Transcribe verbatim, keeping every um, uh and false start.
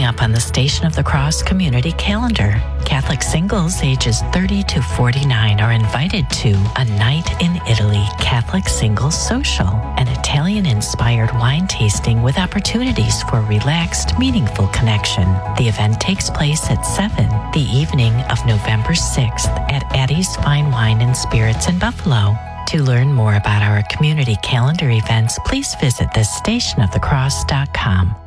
Coming up on the Station of the Cross community calendar, Catholic singles ages thirty to forty-nine are invited to A Night in Italy Catholic Singles Social, an Italian-inspired wine tasting with opportunities for relaxed, meaningful connection. The event takes place at seven the evening of November sixth at Addie's Fine Wine and Spirits in Buffalo. To learn more about our community calendar events, please visit the station of the cross dot com.